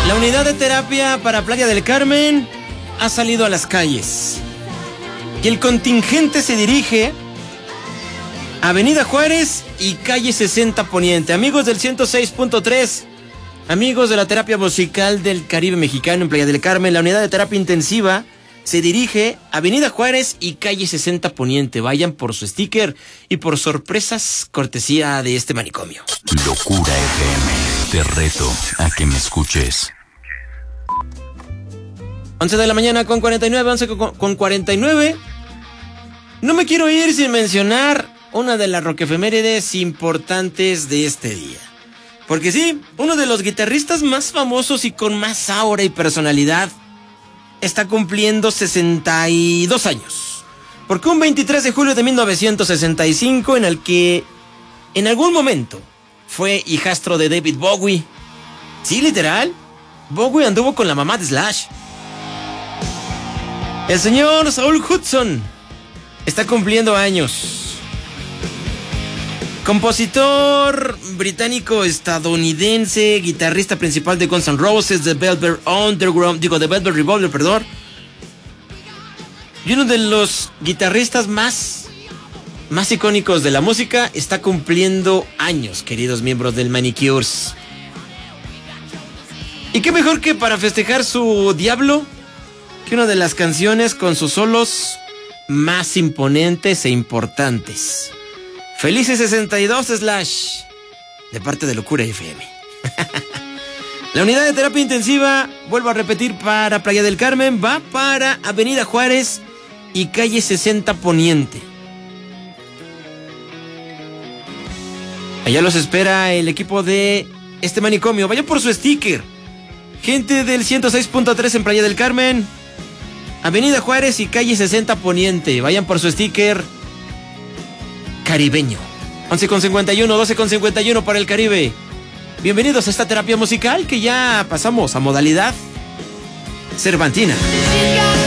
La unidad de terapia para Playa del Carmen ha salido a las calles. Y el contingente se dirige a Avenida Juárez y calle 60 Poniente. Amigos del 106.3, amigos de la terapia musical del Caribe mexicano en Playa del Carmen, la unidad de terapia intensiva se dirige a Avenida Juárez y calle 60 Poniente. Vayan por su sticker y por sorpresas cortesía de este manicomio. Locura FM, te reto a que me escuches. 11 de la mañana con 49, 11 con 49. No me quiero ir sin mencionar una de las rockefemérides importantes de este día. Porque sí, uno de los guitarristas más famosos y con más aura y personalidad está cumpliendo 62 años. Porque un 23 de julio de 1965, en el que en algún momento fue hijastro de David Bowie. Sí, literal, Bowie anduvo con la mamá de Slash. El señor Saul Hudson está cumpliendo años. Compositor británico-estadounidense, guitarrista principal de Guns N' Roses, de Velvet Underground, de Velvet Revolver, perdón. Y uno de los guitarristas más icónicos de la música está cumpliendo años, queridos miembros del Manicures. ¿Y qué mejor que para festejar su Diablo que una de las canciones con sus solos más imponentes e importantes? Felices 62 Slash, de parte de Locura FM. La unidad de terapia intensiva, vuelvo a repetir, para Playa del Carmen, va para Avenida Juárez y calle 60 Poniente. Allá los espera el equipo de este manicomio. Vayan por su sticker. Gente del 106.3 en Playa del Carmen, Avenida Juárez y calle 60 Poniente. Vayan por su sticker caribeño. 11:51, 12:51 para el Caribe. Bienvenidos a esta terapia musical que ya pasamos a modalidad cervantina.